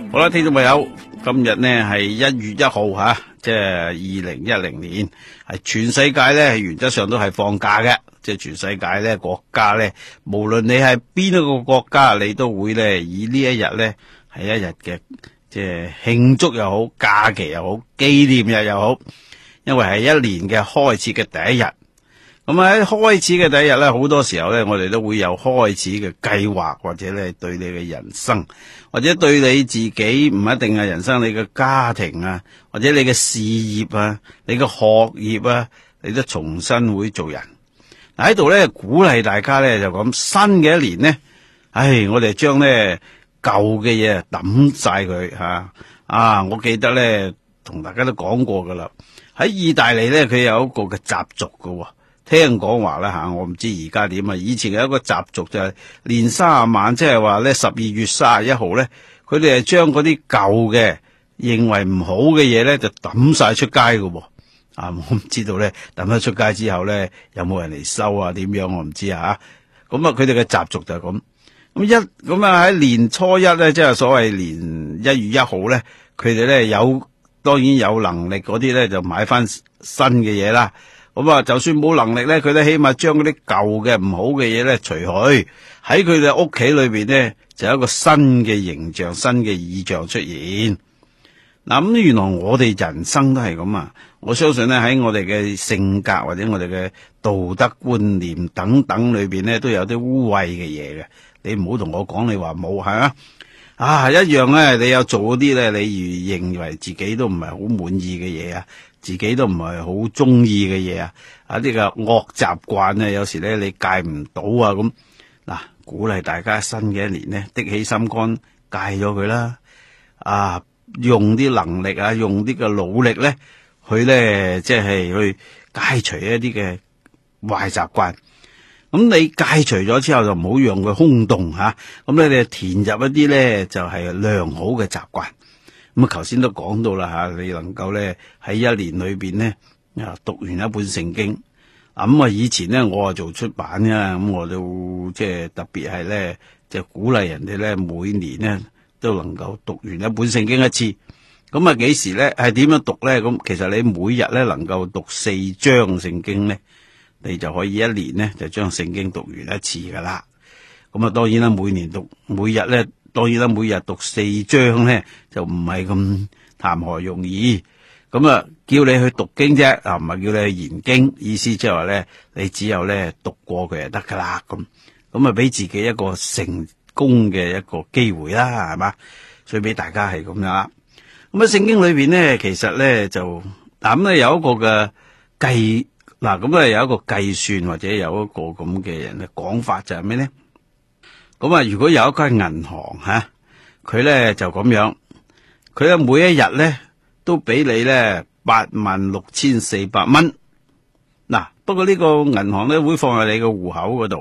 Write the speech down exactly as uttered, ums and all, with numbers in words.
好啦，聽眾朋友，今日呢係一月一號吓，即係二零一零年，係全世界呢原則上都係放假嘅，即係全世界呢國家呢，無論你係邊一個國家，你都會呢以呢一日呢係一日嘅即係慶祝又好，假期又好，紀念日又好，因為係一年嘅開始嘅第一日。咁喺開始嘅第一日咧，好多時候咧，我哋都會有開始嘅計劃，或者咧對你嘅人生，或者對你自己唔一定係人生，你嘅家庭啊，或者你嘅事業啊，你嘅學業啊，你都重新會做人。嗱喺度咧鼓勵大家咧就咁，新嘅一年呢，唉，我哋將咧舊嘅嘢抌晒佢吓啊！我記得咧同大家都講過噶啦，喺意大利咧佢有一個嘅習俗噶。聽講話啦吓，我唔知而家點啊。以前有一個習俗就係年卅晚，即係話咧十二月卅一號咧，佢哋係將嗰啲舊嘅認為唔好嘅嘢咧就抌晒出街噶。啊，我唔知道咧抌咗出街之後咧有冇人嚟收啊？點樣我唔知啊。咁啊，佢哋嘅習俗就係咁。咁一咁啊喺年初一咧，即係所謂年一月一號咧，佢哋咧有當然有能力嗰啲咧就買翻新嘅嘢啦。咁啊，就算冇能力咧，佢都起碼將嗰啲舊嘅唔好嘅嘢咧除去，喺佢哋屋企裏邊咧就有一個新嘅形象、新嘅意象出現。嗱，咁原來我哋人生都係咁啊！我相信咧喺我哋嘅性格或者我哋嘅道德觀念等等裏邊咧，都有啲污穢嘅嘢嘅。你唔好同我講你話冇，係啊？啊，一樣咧，你有做嗰啲咧，你如認為自己都唔係好滿意嘅嘢啊，自己都唔係好中意嘅嘢啊，啊呢個惡習慣咧，有時咧你戒唔到啊咁。嗱，鼓勵大家新嘅一年咧，的起心肝戒咗佢啦，啊用啲能力啊，用啲嘅努力咧，去咧即係去戒除一啲嘅壞習慣。咁你戒除咗之後就唔好讓佢空洞吓，咁、啊、你哋填入一啲咧就係、是、良好嘅習慣。咁啊，頭先都講到啦吓，你能夠咧喺一年裏邊咧啊讀完一本聖經。咁啊，以前咧我啊做出版嘅，咁我都即係特別係咧，即係鼓勵人哋咧每年咧都能夠讀完一本聖經一次。咁啊，幾時咧係點樣讀咧？咁其實你每日咧能夠讀四章聖經咧，你就可以一年咧就將聖經讀完一次噶啦。咁啊，當然啦，每年讀每日咧，當然啦，每日讀四章咧就唔係咁談何容易。咁啊，叫你去讀經啫，啊唔係叫你去研經。意思即係話咧，你只有咧讀過佢就得噶啦。咁咁啊，俾自己一個成功嘅一個機會啦，係嘛？所以俾大家係咁樣啦。咁啊，聖經裏邊咧，其實咧就嗱咁咧有一個嘅計。嗱，咁咧有一個計算或者有一個咁嘅人嘅講法就係咩咧？咁啊，如果有一間銀行吓，佢咧就咁樣，佢咧每一日咧都俾你咧八萬六千四百蚊。嗱，不過呢個銀行咧會放喺你個戶口嗰度。